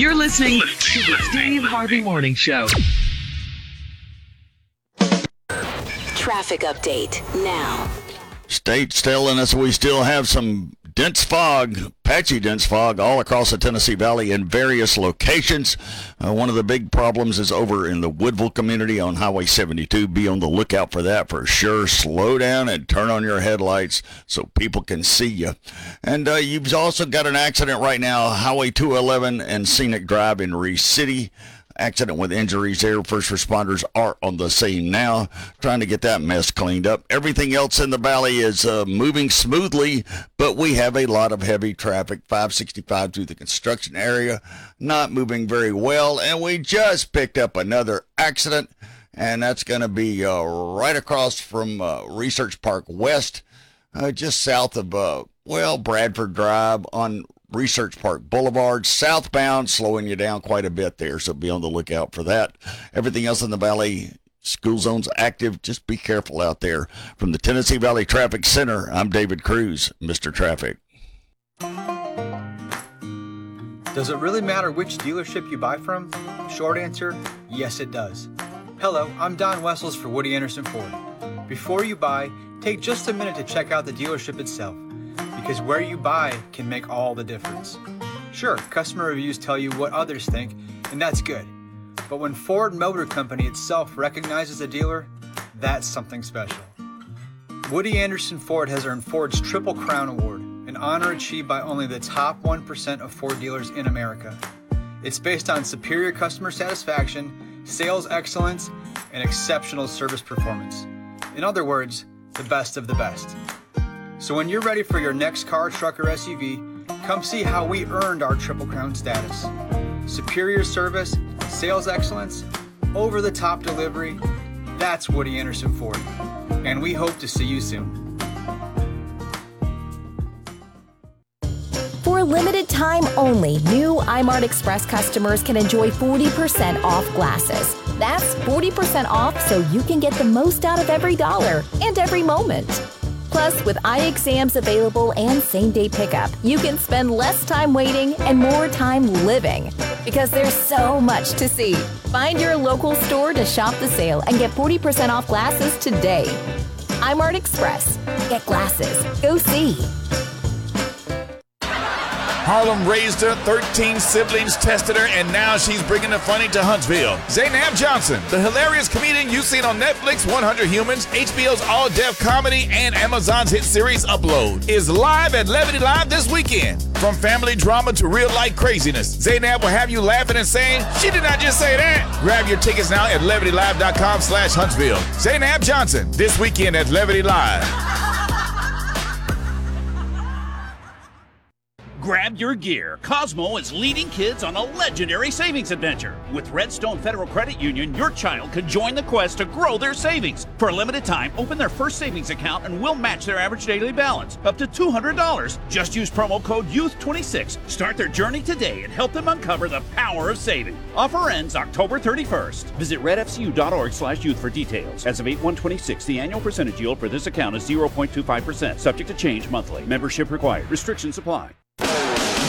You're listening to the Steve Harvey Morning Show. Traffic update now. State's telling us we still have some dense fog, patchy dense fog all across the Tennessee Valley in various locations. One of the big problems is over in the Woodville community on Highway 72. Be on the lookout for that for sure. Slow down and turn on your headlights so people can see you. And you've also got an accident right now, Highway 211 and Scenic Drive in Reese City. Accident with injuries there. First responders are on the scene now, trying to get that mess cleaned up. Everything else in the valley is moving smoothly, but we have a lot of heavy traffic. 565 through the construction area, not moving very well. And we just picked up another accident, and that's going to be right across from Research Park West, just south of, Bradford Drive on Research Park Boulevard, southbound, slowing you down quite a bit there, so be on the lookout for that. Everything else in the valley, school zones active. Just be careful out there. From the Tennessee Valley Traffic Center, I'm David Cruz, Mr. Traffic. Does it really matter which dealership you buy from? Short answer, yes it does. Hello, I'm Don Wessels for Woody Anderson Ford. Before you buy, take just a minute to check out the dealership itself, because where you buy can make all the difference. Sure, customer reviews tell you what others think, and that's good. But when Ford Motor Company itself recognizes a dealer, that's something special. Woody Anderson Ford has earned Ford's Triple Crown Award, an honor achieved by only the top 1% of Ford dealers in America. It's based on superior customer satisfaction, sales excellence, and exceptional service performance. In other words, the best of the best. So when you're ready for your next car, truck, or SUV, come see how we earned our Triple Crown status. Superior service, sales excellence, over-the-top delivery, that's Woody Anderson Ford. And we hope to see you soon. For a limited time only, new iMart Express customers can enjoy 40% off glasses. That's 40% off so you can get the most out of every dollar and every moment. Plus, with eye exams available and same-day pickup, you can spend less time waiting and more time living. Because there's so much to see. Find your local store to shop the sale and get 40% off glasses today. iMart Express. Get glasses. Go see. Harlem raised her, 13 siblings tested her, and now she's bringing the funny to Huntsville. Zainab Johnson, the hilarious comedian you've seen on Netflix, 100 Humans, HBO's all-deaf comedy, and Amazon's hit series Upload, is live at Levity Live this weekend. From family drama to real-life craziness, Zainab will have you laughing and saying, "She did not just say that." Grab your tickets now at levitylive.com/Huntsville. Zainab Johnson, this weekend at Levity Live. Grab your gear. Cosmo is leading kids on a legendary savings adventure. With Redstone Federal Credit Union, your child could join the quest to grow their savings. For a limited time, open their first savings account and we'll match their average daily balance up to $200. Just use promo code YOUTH26. Start their journey today and help them uncover the power of saving. Offer ends October 31st. Visit redfcu.org/youth for details. As of 8/1/26, the annual percentage yield for this account is 0.25%, subject to change monthly. Membership required. Restrictions apply.